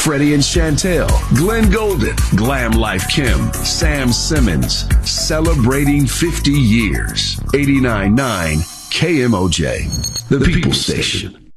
Freddie and Chantel, Glenn Golden, Glam Life Kim, Sam Simmons, celebrating 50 years. 89.9 KMOJ, the People Station.